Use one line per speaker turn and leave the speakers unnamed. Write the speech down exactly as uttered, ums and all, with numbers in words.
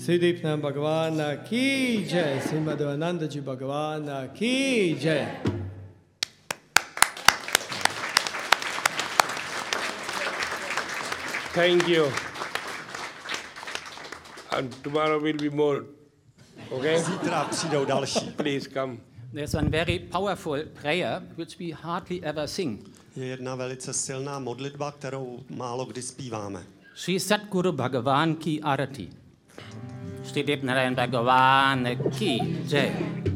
Siddhipna Bhagavana ki jai, Srimadhananda Ji Bhagavana ki jai.
Thank you. And tomorrow will be more. Okay?
Zítra přijdou další.
Please come.
There's one very powerful prayer which we hardly ever sing.
Je jedna velice silná modlitba, kterou málo kdy zpíváme.
Shri Satguru Bhagavan ki Arati. Shri Dev Narayan Bhagavan ki Jai.